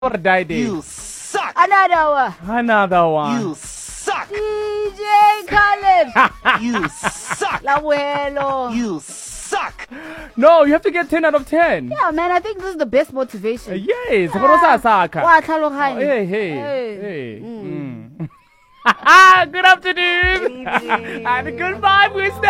Or die day. You suck. Another one. You suck. DJ Khaled. You suck. Labuelo. You suck. No, you have to get 10 out of 10. Yeah, man, I think this is the best motivation. Yes. Saka. Wa tlhaloganya. Hey. Good afternoon. And good vibe, Wisdom.